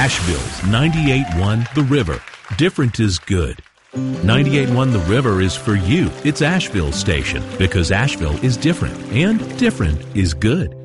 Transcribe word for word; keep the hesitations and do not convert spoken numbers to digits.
Asheville's ninety-eight point one The River. Different is good. ninety-eight point one The River is for you. It's Asheville's station because Asheville is different, and different is good.